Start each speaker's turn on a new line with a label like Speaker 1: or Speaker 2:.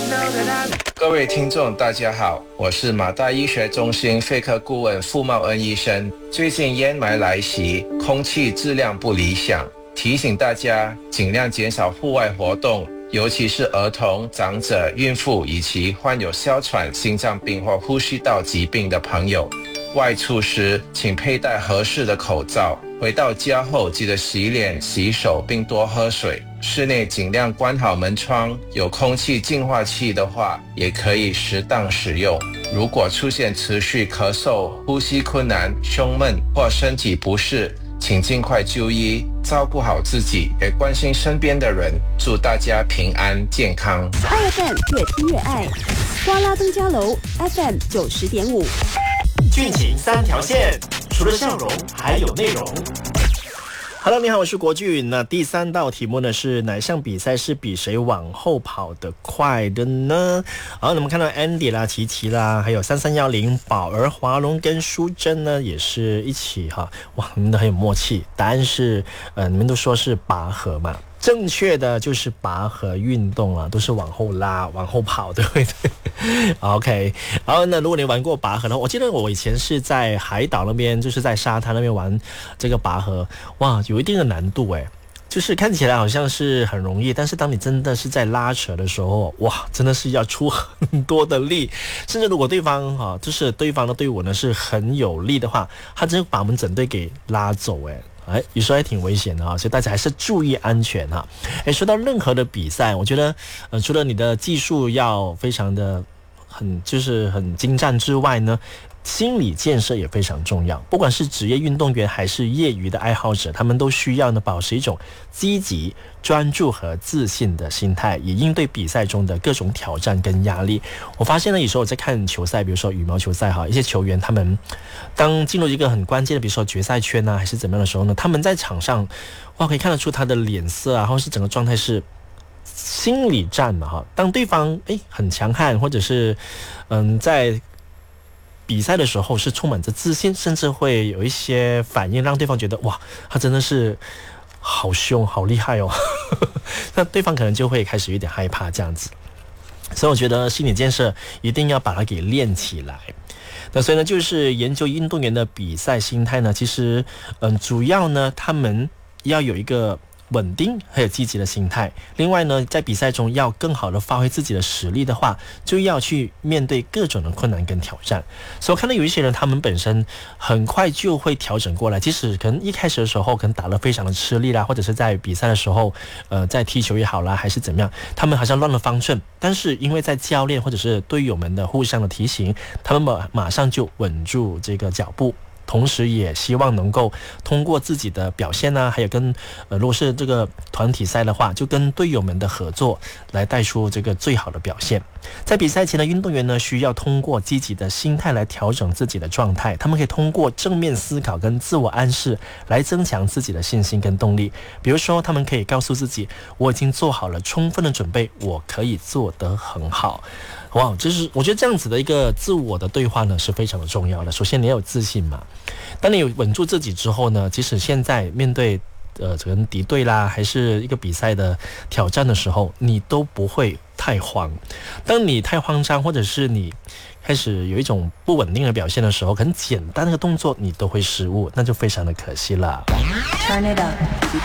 Speaker 1: 各位听众大家好，我是马大医学中心肺科顾问傅茂恩医生。最近烟霾来袭，空气质量不理想，提醒大家尽量减少户外活动，尤其是儿童、长者、孕妇以及患有哮喘、心脏病或呼吸道疾病的朋友。外出时请佩戴合适的口罩，回到家后记得洗脸、洗手并多喝水。室内尽量关好门窗，有空气净化器的话也可以适当使用。如果出现持续咳嗽、呼吸困难、胸闷或身体不适，请尽快就医，照顾好自己，也关心身边的人。祝大家平安健康。
Speaker 2: 2FM 越听越爱，瓜拉登嘉楼 FM 90.5。
Speaker 3: 俊情三条线，除了笑容还有内容。Hello， 你好，我是国俊。那第3道题目呢是哪项比赛是比谁往后跑得快的呢？好，我们看到 Andy 啦、琪琪啦，还有3310、宝儿、华龙跟淑珍呢，也是一起哈。哇，你们都很有默契。答案是你们都说是拔河嘛。正确的就是拔河运动啊，都是往后拉、往后跑，对不对？OK， 好，那如果你玩过拔河的话，我记得我以前是在海岛那边，就是在沙滩那边玩这个拔河，哇，有一定的难度诶。就是看起来好像是很容易，但是当你真的是在拉扯的时候，哇，真的是要出很多的力，甚至如果对方就是对方的队伍呢是很有力的话，他真的把我们整队给拉走诶。有时候还挺危险的所以大家还是注意安全说到任何的比赛，我觉得除了你的技术要非常的很精湛之外呢，心理建设也非常重要。不管是职业运动员还是业余的爱好者，他们都需要呢保持一种积极、专注和自信的心态，也应对比赛中的各种挑战跟压力。我发现呢，有时候我在看球赛，比如说羽毛球赛一些球员他们当进入一个很关键的，比如说决赛圈还是怎么样的时候呢，他们在场上可以看得出他的脸色或是整个状态是心理战的当对方很强悍，或者是在比赛的时候是充满着自信，甚至会有一些反应让对方觉得哇，他真的是好凶好厉害那对方可能就会开始有点害怕这样子。所以我觉得心理建设一定要把它给练起来。那所以呢，就是研究运动员的比赛心态呢，其实主要呢他们要有一个稳定还有积极的心态。另外呢，在比赛中要更好的发挥自己的实力的话，就要去面对各种的困难跟挑战。所以我看到有一些人，他们本身很快就会调整过来，即使可能一开始的时候可能打得非常的吃力啦，或者是在比赛的时候在踢球也好啦，还是怎么样，他们好像乱了方寸，但是因为在教练或者是队友们的互相的提醒，他们马上就稳住这个脚步。同时也希望能够通过自己的表现还有跟如果是这个团体赛的话，就跟队友们的合作来带出这个最好的表现。在比赛前的运动员呢，需要通过积极的心态来调整自己的状态，他们可以通过正面思考跟自我暗示来增强自己的信心跟动力。比如说他们可以告诉自己，我已经做好了充分的准备，我可以做得很好。哇，就是我觉得这样子的一个自我的对话呢是非常的重要的。首先你要有自信嘛，当你有稳住自己之后呢，即使现在面对可能敌对啦，还是一个比赛的挑战的时候，你都不会太慌。当你太慌张，或者是你开始有一种不稳定的表现的时候，很简单的动作你都会失误，那就非常的可惜了。